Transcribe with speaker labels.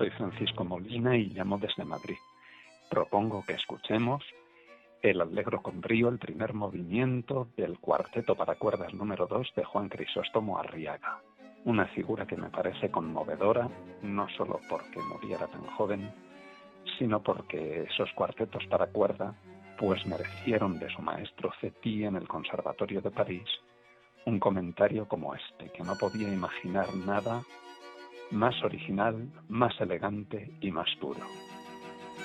Speaker 1: soy Francisco Molina y llamo desde Madrid. Propongo que escuchemos el Allegro con brío, el primer movimiento del cuarteto para cuerdas número 2 de Juan Crisóstomo Arriaga. Una figura que me parece conmovedora, no solo porque muriera tan joven, sino porque esos cuartetos para cuerda pues merecieron de su maestro Cetí en el Conservatorio de París un comentario como este, que no podía imaginar nada más original, más elegante y más puro.